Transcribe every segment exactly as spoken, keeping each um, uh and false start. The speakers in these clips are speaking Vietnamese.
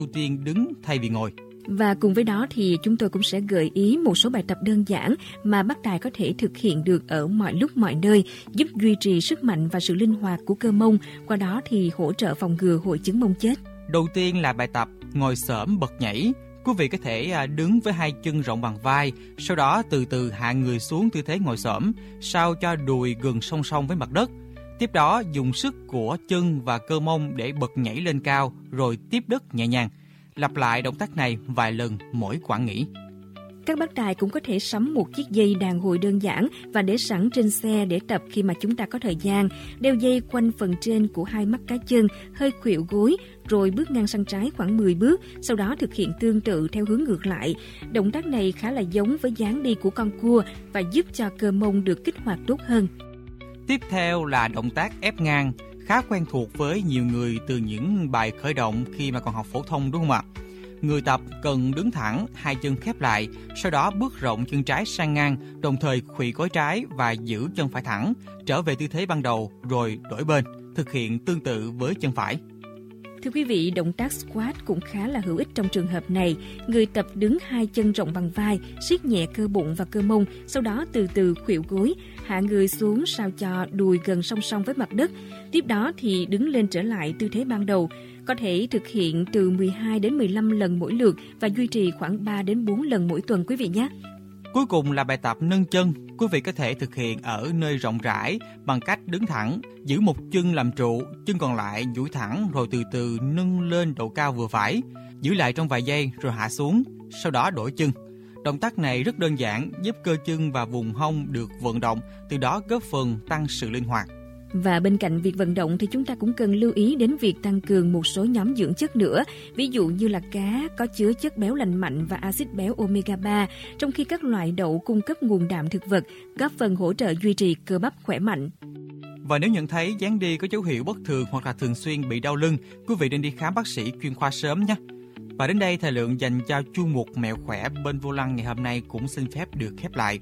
ưu tiên đứng thay vì ngồi. Và cùng với đó thì chúng tôi cũng sẽ gợi ý một số bài tập đơn giản mà bác tài có thể thực hiện được ở mọi lúc mọi nơi, giúp duy trì sức mạnh và sự linh hoạt của cơ mông, qua đó thì hỗ trợ phòng ngừa hội chứng mông chết. Đầu tiên là bài tập ngồi xổm bật nhảy. Quý vị có thể đứng với hai chân rộng bằng vai, sau đó từ từ hạ người xuống tư thế ngồi xổm, sao cho đùi gần song song với mặt đất. Tiếp đó dùng sức của chân và cơ mông để bật nhảy lên cao, rồi tiếp đất nhẹ nhàng. Lặp lại động tác này vài lần mỗi quãng nghỉ. Các bác tài cũng có thể sắm một chiếc dây đàn hồi đơn giản và để sẵn trên xe để tập khi mà chúng ta có thời gian. Đeo dây quanh phần trên của hai mắt cá chân, hơi khuỵu gối, rồi bước ngang sang trái khoảng mười bước, sau đó thực hiện tương tự theo hướng ngược lại. Động tác này khá là giống với dáng đi của con cua và giúp cho cơ mông được kích hoạt tốt hơn. Tiếp theo là động tác ép ngang, khá quen thuộc với nhiều người từ những bài khởi động khi mà còn học phổ thông, đúng không ạ? Người tập cần đứng thẳng, hai chân khép lại, sau đó bước rộng chân trái sang ngang, đồng thời khuỵu gối trái và giữ chân phải thẳng, trở về tư thế ban đầu rồi đổi bên, thực hiện tương tự với chân phải. Thưa quý vị, động tác squat cũng khá là hữu ích trong trường hợp này. Người tập đứng hai chân rộng bằng vai, siết nhẹ cơ bụng và cơ mông, sau đó từ từ khuỵu gối, hạ người xuống sao cho đùi gần song song với mặt đất. Tiếp đó thì đứng lên trở lại tư thế ban đầu. Có thể thực hiện từ mười hai đến mười lăm lần mỗi lượt và duy trì khoảng ba đến bốn lần mỗi tuần quý vị nhé. Cuối cùng là bài tập nâng chân. Quý vị có thể thực hiện ở nơi rộng rãi bằng cách đứng thẳng, giữ một chân làm trụ, chân còn lại duỗi thẳng rồi từ từ nâng lên độ cao vừa phải, giữ lại trong vài giây rồi hạ xuống, sau đó đổi chân. Động tác này rất đơn giản, giúp cơ chân và vùng hông được vận động, từ đó góp phần tăng sự linh hoạt. Và bên cạnh việc vận động thì chúng ta cũng cần lưu ý đến việc tăng cường một số nhóm dưỡng chất nữa. Ví dụ như là cá có chứa chất béo lành mạnh và axit béo omega ba, trong khi các loại đậu cung cấp nguồn đạm thực vật, góp phần hỗ trợ duy trì cơ bắp khỏe mạnh. Và nếu nhận thấy dáng đi có dấu hiệu bất thường hoặc là thường xuyên bị đau lưng, quý vị nên đi khám bác sĩ chuyên khoa sớm nhé. Và đến đây thời lượng dành cho chuyên mục Mẹo Khỏe bên vô lăng ngày hôm nay cũng xin phép được khép lại.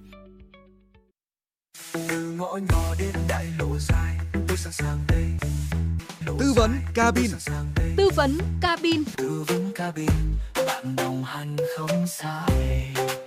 Từ ngõ nhỏ đến đại lộ dài, tôi sẵn sàng đây. Tư vấn cabin. Tư vấn cabin. Tư vấn cabin, bạn đồng hành không xa về.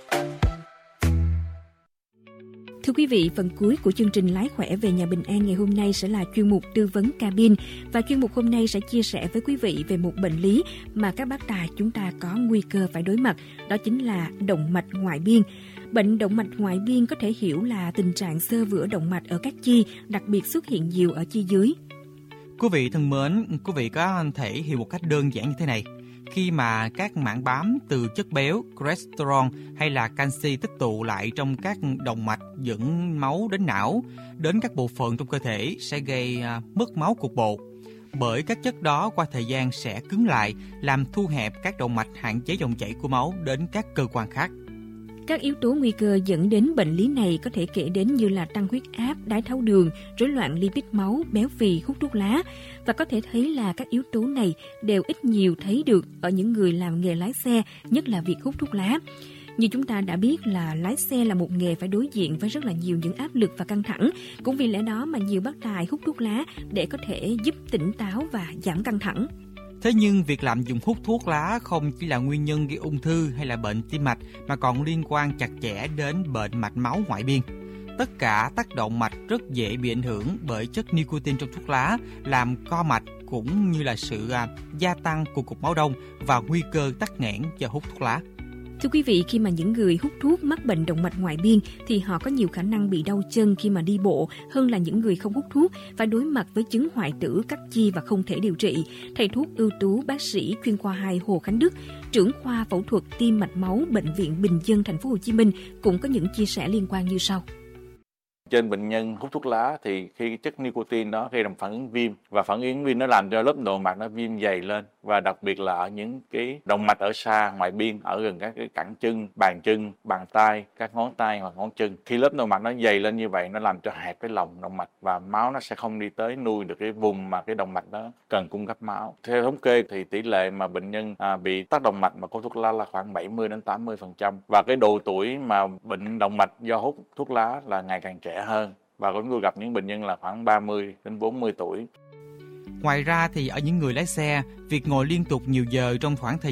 Thưa quý vị, phần cuối của chương trình Lái khỏe về nhà bình an ngày hôm nay sẽ là chuyên mục tư vấn cabin. Và chuyên mục hôm nay sẽ chia sẻ với quý vị về một bệnh lý mà các bác tài chúng ta có nguy cơ phải đối mặt, đó chính là động mạch ngoại biên. Bệnh động mạch ngoại biên có thể hiểu là tình trạng xơ vữa động mạch ở các chi, đặc biệt xuất hiện nhiều ở chi dưới. Quý vị thân mến, quý vị có thể hiểu một cách đơn giản như thế này. Khi mà các mảng bám từ chất béo, cholesterol hay là canxi tích tụ lại trong các động mạch dẫn máu đến não, đến các bộ phận trong cơ thể sẽ gây mất máu cục bộ. Bởi các chất đó qua thời gian sẽ cứng lại, làm thu hẹp các động mạch, hạn chế dòng chảy của máu đến các cơ quan khác. Các yếu tố nguy cơ dẫn đến bệnh lý này có thể kể đến như là tăng huyết áp, đái tháo đường, rối loạn lipid máu, béo phì, hút thuốc lá. Và có thể thấy là các yếu tố này đều ít nhiều thấy được ở những người làm nghề lái xe, nhất là việc hút thuốc lá. Như chúng ta đã biết là lái xe là một nghề phải đối diện với rất là nhiều những áp lực và căng thẳng. Cũng vì lẽ đó mà nhiều bác tài hút thuốc lá để có thể giúp tỉnh táo và giảm căng thẳng. Thế nhưng việc lạm dụng hút thuốc lá không chỉ là nguyên nhân gây ung thư hay là bệnh tim mạch mà còn liên quan chặt chẽ đến bệnh mạch máu ngoại biên. Tất cả tác động mạch rất dễ bị ảnh hưởng bởi chất nicotine trong thuốc lá, làm co mạch cũng như là sự à, gia tăng của cục máu đông và nguy cơ tắc nghẽn do hút thuốc lá. Thưa quý vị, khi mà những người hút thuốc mắc bệnh động mạch ngoại biên thì họ có nhiều khả năng bị đau chân khi mà đi bộ hơn là những người không hút thuốc, phải đối mặt với chứng hoại tử các chi và không thể điều trị. Thầy thuốc ưu tú bác sĩ chuyên khoa hai Hồ Khánh Đức, trưởng khoa phẫu thuật tim mạch máu Bệnh viện Bình dân Thành phố Hồ Chí Minh cũng có những chia sẻ liên quan như sau. Trên bệnh nhân hút thuốc lá thì khi chất nicotine đó gây làm phản ứng viêm, và phản ứng viêm nó làm cho lớp nội mạch nó viêm dày lên, và đặc biệt là ở những cái động mạch ở xa ngoại biên, ở gần các cái cẳng chân, bàn chân, bàn tay, các ngón tay hoặc ngón chân. Khi lớp nội mạch nó dày lên như vậy, nó làm cho hẹp cái lòng động mạch và máu nó sẽ không đi tới nuôi được cái vùng mà cái động mạch đó cần cung cấp máu. Theo thống kê thì tỷ lệ mà bệnh nhân à, bị tắc động mạch mà có thuốc lá là khoảng bảy mươi đến tám mươi phần trăm, và cái độ tuổi mà bệnh động mạch do hút thuốc lá là ngày càng trẻ hơn, và cũng tôi gặp những bệnh nhân là khoảng ba mươi đến bốn mươi tuổi. Ngoài ra thì ở những người lái xe, việc ngồi liên tục nhiều giờ trong khoảng thời